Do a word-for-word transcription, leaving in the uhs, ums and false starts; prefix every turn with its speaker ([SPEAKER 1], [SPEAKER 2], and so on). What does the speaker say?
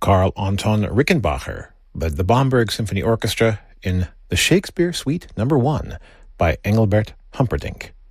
[SPEAKER 1] Karl Anton Rickenbacher led the Bamberg Symphony Orchestra in the Shakespeare Suite Number One by Engelbert Humperdinck.